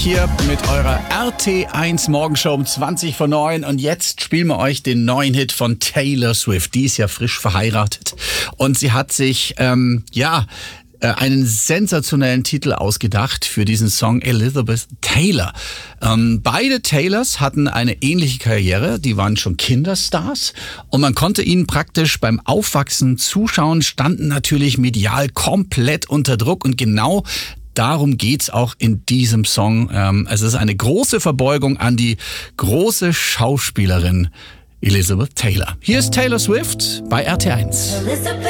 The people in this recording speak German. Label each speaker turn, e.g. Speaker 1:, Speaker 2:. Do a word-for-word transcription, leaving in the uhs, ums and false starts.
Speaker 1: Hier mit eurer R T eins Morgenshow um zwanzig vor neun und jetzt spielen wir euch den neuen Hit von Taylor Swift. Die ist ja frisch verheiratet und sie hat sich, ähm, ja, einen sensationellen Titel ausgedacht für diesen Song Elizabeth Taylor. Ähm, beide Taylors hatten eine ähnliche Karriere, die waren schon Kinderstars und man konnte ihnen praktisch beim Aufwachsen zuschauen, standen natürlich medial komplett unter Druck und genau darum geht's auch in diesem Song. Ähm, es ist eine große Verbeugung an die große Schauspielerin Elizabeth Taylor. Hier ist Taylor Swift bei R T eins.
Speaker 2: Elizabeth